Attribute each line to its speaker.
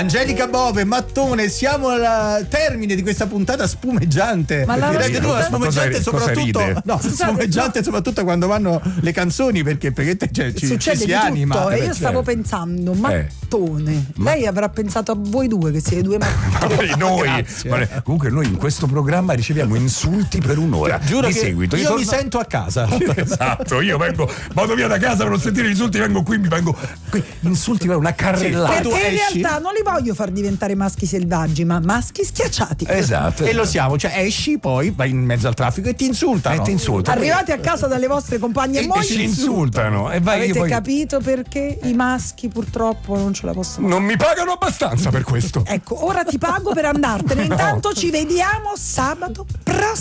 Speaker 1: Angelica Bove, Mattone, siamo al termine di questa puntata spumeggiante.
Speaker 2: Ma la
Speaker 1: spumeggiante soprattutto, spumeggiante soprattutto quando vanno le canzoni, perché ci si anima.
Speaker 2: E io stavo pensando, Mattone, lei avrà pensato a voi due che siete due mattoni.
Speaker 3: Comunque noi in questo programma riceviamo insulti per un'ora.
Speaker 1: Giuro
Speaker 3: di
Speaker 1: che
Speaker 3: seguito.
Speaker 1: io mi sento a casa.
Speaker 3: Esatto, io vado via da casa per non sentire insulti, vengo qui, insulti per una carrellata.
Speaker 2: Perché in realtà non li voglio far diventare maschi selvaggi, ma maschi schiacciati.
Speaker 3: Esatto.
Speaker 1: E lo siamo, cioè esci, poi vai in mezzo al traffico e ti insultano.
Speaker 2: Arrivati a casa dalle vostre compagne e mogli
Speaker 3: ci insultano. E
Speaker 2: avete capito perché i maschi purtroppo non ce la possono fare?
Speaker 3: Non mi pagano abbastanza per questo.
Speaker 2: Ecco, ora ti pago per andartene. Intanto ci vediamo sabato prossimo.